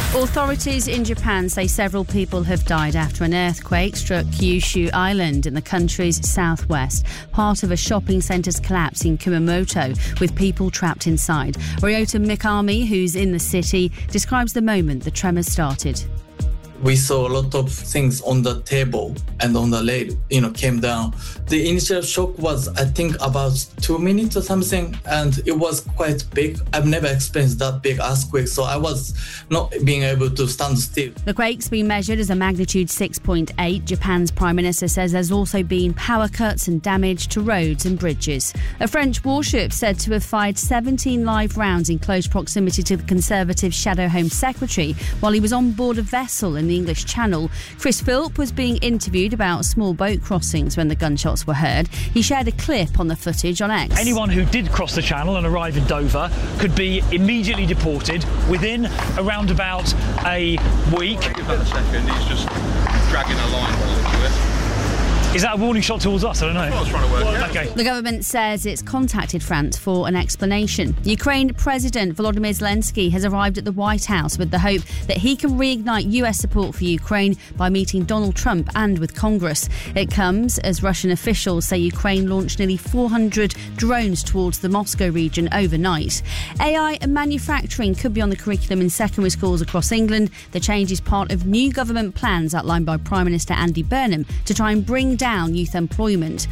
Authorities in Japan say several people have died after an earthquake struck Kyushu Island in the country's southwest. Part of a shopping centre's collapse in Kumamoto, with people trapped inside. Ryota Mikami, who's in the city, describes the moment the tremors started. We saw a lot of things on the table and on the rail, came down. The initial shock was, I think, about 2 minutes or something, and it was quite big. I've never experienced that big earthquake, so I was not being able to stand still. The quake's been measured as a magnitude 6.8. Japan's Prime Minister says there's also been power cuts and damage to roads and bridges. A French warship said to have fired 17 live rounds in close proximity to the Conservative Shadow Home Secretary while he was on board a vessel in the English Channel. Chris Philp was being interviewed about small boat crossings when the gunshots were heard. He shared a clip on the footage on X. Anyone who did cross the Channel and arrive in Dover could be immediately deported within around about a week. Give that a second, he's just dragging a line by the look of it. Is that a warning shot towards us? I don't know. I was trying to work out. Okay. The government says it's contacted France for an explanation. Ukraine President Volodymyr Zelensky has arrived at the White House with the hope that he can reignite US support for Ukraine by meeting Donald Trump and with Congress. It comes as Russian officials say Ukraine launched nearly 400 drones towards the Moscow region overnight. AI and manufacturing could be on the curriculum in secondary schools across England. The change is part of new government plans outlined by Prime Minister Andy Burnham to try and bring down youth unemployment.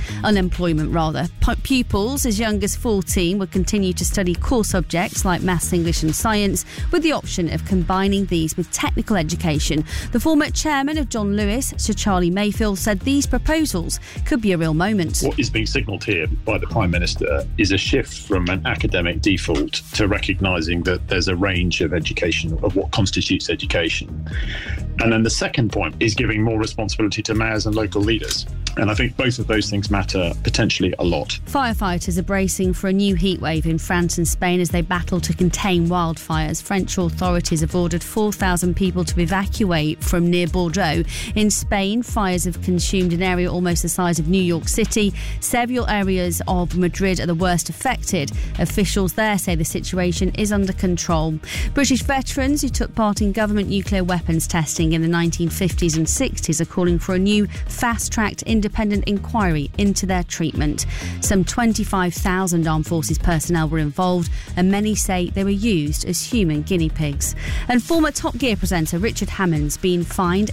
Pupils as young as 14 will continue to study core subjects like maths, English and science, with the option of combining these with technical education. The former chairman of John Lewis, Sir Charlie Mayfield, said these proposals could be a real moment. What is being signalled here by the Prime Minister is a shift from an academic default to recognising that there's a range of education, of what constitutes education. And then the second point is giving more responsibility to mayors and local leaders. And I think both of those things matter potentially a lot. Firefighters are bracing for a new heatwave in France and Spain as they battle to contain wildfires. French authorities have ordered 4,000 people to evacuate from near Bordeaux. In Spain, fires have consumed an area almost the size of New York City. Several areas of Madrid are the worst affected. Officials there say the situation is under control. British veterans who took part in government nuclear weapons testing in the 1950s and 60s are calling for a new fast-tracked independent inquiry into their treatment. Some 25,000 armed forces personnel were involved, and many say they were used as human guinea pigs. And former Top Gear presenter Richard Hammond's been fined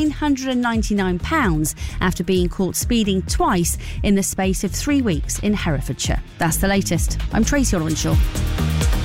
£999 after being caught speeding twice in the space of 3 weeks in Herefordshire. That's the latest. I'm Tracy Orwenshaw.